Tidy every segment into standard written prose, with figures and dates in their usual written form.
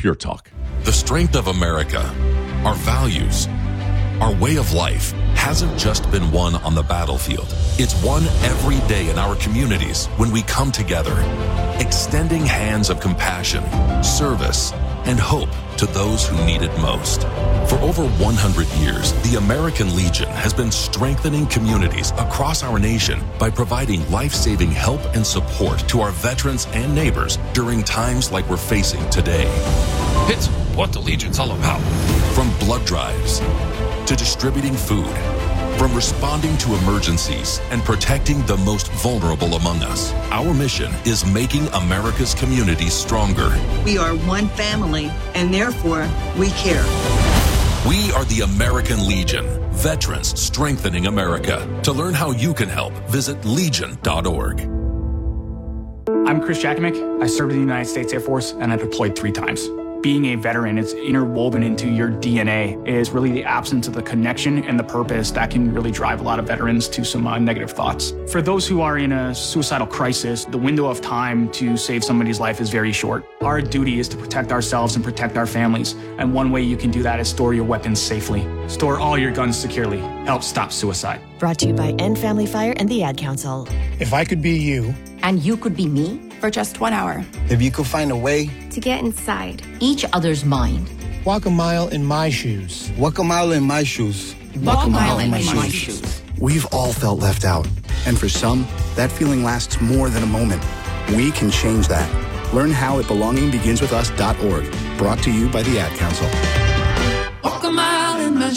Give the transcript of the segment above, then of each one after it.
Pure Talk. The strength of America, our values, our way of life hasn't just been won on the battlefield. It's won every day in our communities when we come together, extending hands of compassion, service, and hope to those who need it most. For over 100 years, the American Legion has been strengthening communities across our nation by providing life-saving help and support to our veterans and neighbors during times like we're facing today. It's what the Legion's all about. From blood drives to distributing food, from responding to emergencies and protecting the most vulnerable among us, our mission is making America's communities stronger. We are one family, and therefore, we care. We are the American Legion, veterans strengthening America. To learn how you can help, visit legion.org. I'm Chris Jakovic. I served in the United States Air Force, and I deployed 3 times. Being a veteran, it's interwoven into your DNA. It is really the absence of the connection and the purpose that can really drive a lot of veterans to some negative thoughts. For those who are in a suicidal crisis, the window of time to save somebody's life is very short. Our duty is to protect ourselves and protect our families. And one way you can do that is store your weapons safely. Store all your guns securely. Help stop suicide. Brought to you by End Family Fire and the Ad Council. If I could be you. And you could be me for just 1 hour. If you could find a way to get inside each other's mind. Walk a mile in my shoes. Walk a mile in my shoes. Walk a mile in my shoes. We've all felt left out. And for some, that feeling lasts more than a moment. We can change that. Learn how at belongingbeginswithus.org. Brought to you by the Ad Council. Walk a mile in my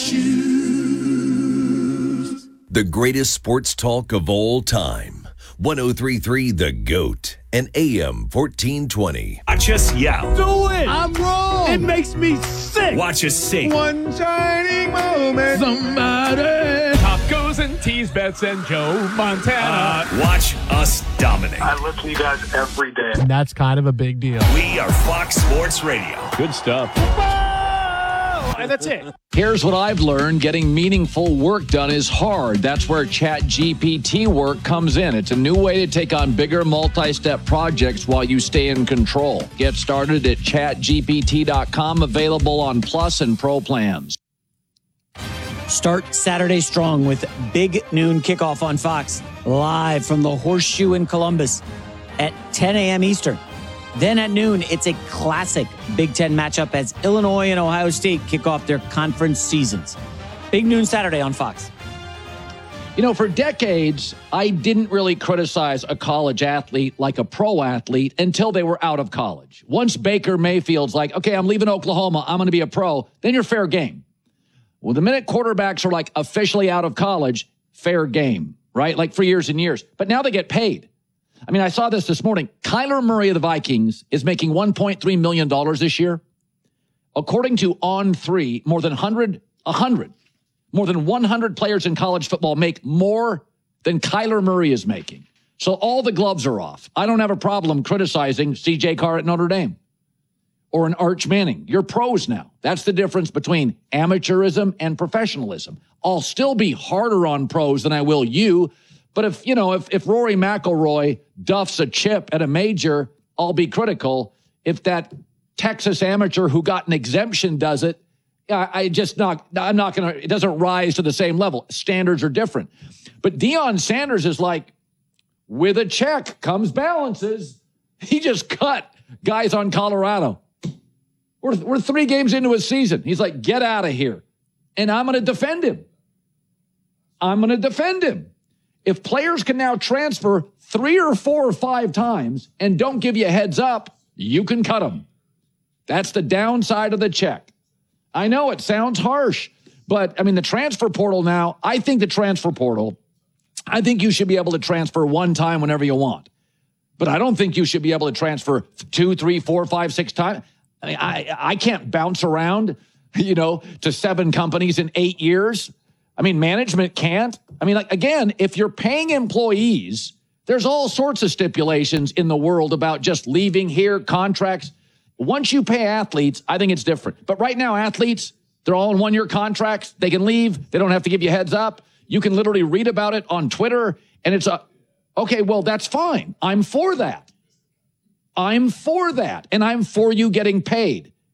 shoes. The greatest sports talk of all time. 103.3 The GOAT and AM 1420. Watch us yell. Do it! I'm wrong! It makes me sick! Watch us sing. One shining moment. Somebody. Tacos and teas, bets and Joe Montana. Watch us dominate. I listen to you guys every day. And that's kind of a big deal. We are Fox Sports Radio. Good stuff. And that's it. Here's what I've learned. Getting meaningful work done is hard. That's where ChatGPT work comes in. It's a new way to take on bigger multi-step projects while you stay in control. Get started at chatgpt.com, available on Plus and Pro plans. Start Saturday strong with Big Noon Kickoff on Fox, live from the Horseshoe in Columbus at 10 a.m. Eastern. Then at noon, it's a classic Big Ten matchup as Illinois and Ohio State kick off their conference seasons. Big Noon Saturday on Fox. You know, for decades, I didn't really criticize a college athlete like a pro athlete until they were out of college. Once Baker Mayfield's like, okay, I'm leaving Oklahoma, I'm going to be a pro, then you're fair game. Well, the minute quarterbacks are like officially out of college, fair game, right? Like for years and years. But now they get paid. I mean, I saw this morning. Kyler Murray of the Vikings is making $1.3 million this year. According to On3, more than 100 players in college football make more than Kyler Murray is making. So all the gloves are off. I don't have a problem criticizing C.J. Carr at Notre Dame or an Arch Manning. You're pros now. That's the difference between amateurism and professionalism. I'll still be harder on pros than I will you. But if Rory McIlroy duffs a chip at a major, I'll be critical. If that Texas amateur who got an exemption does it, I'm not going to, it doesn't rise to the same level. Standards are different. But Deion Sanders is like, with a check comes balances. He just cut guys on Colorado. We're 3 games into his season. He's like, get out of here. And I'm going to defend him. If players can now transfer 3 or 4 or 5 times and don't give you a heads up, you can cut them. That's the downside of the check. I know it sounds harsh, but I mean, the transfer portal now, I think you should be able to transfer 1 time whenever you want. But I don't think you should be able to transfer 2, 3, 4, 5, 6 times. I mean, I can't bounce around, to 7 companies in 8 years. I mean, management can't. I mean, again, if you're paying employees, there's all sorts of stipulations in the world about just leaving here, contracts. Once you pay athletes, I think it's different. But right now, athletes, they're all in 1-year contracts. They can leave. They don't have to give you heads up. You can literally read about it on Twitter. And it's okay, well, that's fine. I'm for that. And I'm for you getting paid.